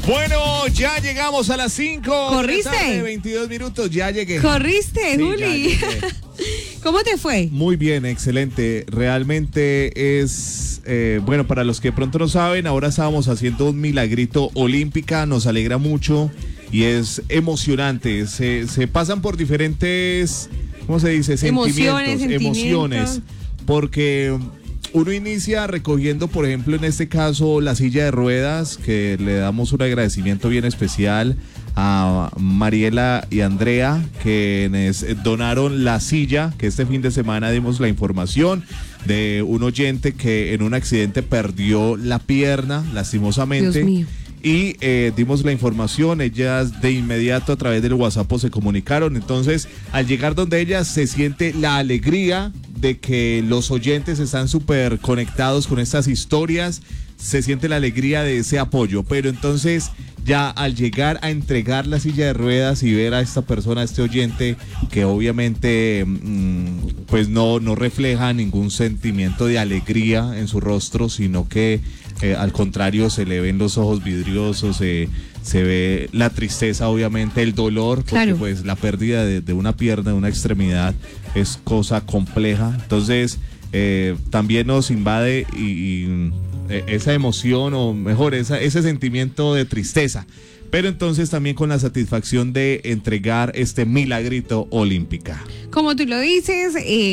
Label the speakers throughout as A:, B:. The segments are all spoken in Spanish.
A: Bueno, ya llegamos a las 5.
B: ¿Corriste?
A: 22 minutos, ya llegué.
B: ¿Corriste,
A: Sí,
B: Juli? ¿Cómo te fue?
A: Muy bien, excelente. Realmente es, bueno, para los que de pronto no saben, ahora estábamos haciendo un milagrito olímpica, nos alegra mucho y es emocionante. Se pasan por diferentes, ¿cómo se dice? Emociones, porque uno inicia recogiendo, por ejemplo, en este caso, la silla de ruedas, que le damos un agradecimiento bien especial a Mariela y Andrea, quienes donaron la silla, que este fin de semana dimos la información de un oyente que en un accidente perdió la pierna, lastimosamente.
B: Dios mío.
A: Y dimos la información, ellas de inmediato a través del WhatsApp se comunicaron, entonces al llegar donde ellas se siente la alegría de que los oyentes están súper conectados con estas historias, se siente la alegría de ese apoyo, pero entonces ya al llegar a entregar la silla de ruedas y ver a esta persona, a este oyente, que obviamente pues no refleja ningún sentimiento de alegría en su rostro, sino que al contrario se le ven los ojos vidriosos, se ve la tristeza, obviamente, el dolor, porque
B: claro,
A: pues la pérdida de una pierna, de una extremidad, es cosa compleja. Entonces también nos invade y esa emoción, o mejor, ese sentimiento de tristeza, pero entonces también con la satisfacción de entregar este milagrito olímpica.
B: Como tú lo dices,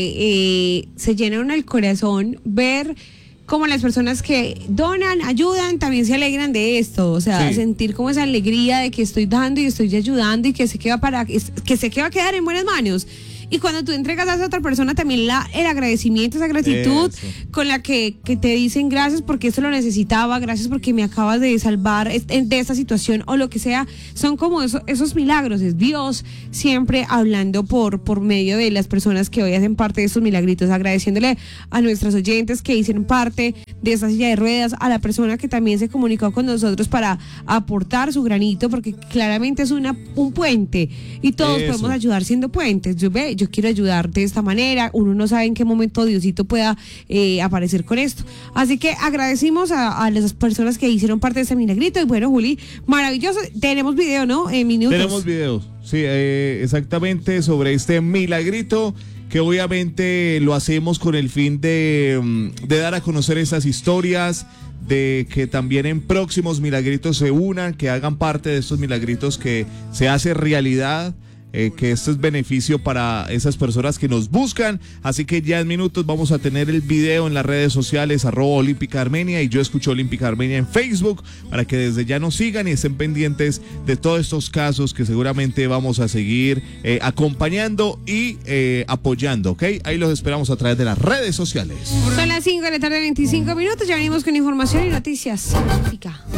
B: se llena uno el corazón ver como las personas que donan, ayudan, también se alegran de esto, o sea,
A: sí,
B: sentir como esa alegría de que estoy dando y estoy ayudando y que sé que va a quedar en buenas manos. Y cuando tú entregas a esa otra persona también el agradecimiento, esa gratitud con la que te dicen gracias porque esto lo necesitaba, gracias porque me acabas de salvar de esta situación o lo que sea, son como esos milagros, es Dios siempre hablando por medio de las personas que hoy hacen parte de estos milagritos, agradeciéndole a nuestros oyentes que hicieron parte de esta silla de ruedas, a la persona que también se comunicó con nosotros para aportar su granito, porque claramente es un puente y todos podemos ayudar siendo puentes. Yo quiero ayudar de esta manera, uno no sabe en qué momento Diosito pueda aparecer con esto. Así que agradecimos a las personas que hicieron parte de este milagrito. Y bueno, Juli, maravilloso. Tenemos video, ¿no? En minutos.
A: Tenemos videos, sí, exactamente, sobre este milagrito, que obviamente lo hacemos con el fin de dar a conocer esas historias, de que también en próximos milagritos se unan, que hagan parte de estos milagritos que se hace realidad. Que esto es beneficio para esas personas que nos buscan, así que ya en minutos vamos a tener el video en las redes sociales, @OlímpicaArmenia, y Yo Escucho Olímpica Armenia en Facebook, para que desde ya nos sigan y estén pendientes de todos estos casos que seguramente vamos a seguir acompañando y apoyando, ¿ok? Ahí los esperamos a través de las redes sociales.
B: Son las 5 de la tarde, 25 minutos, ya venimos con información y noticias.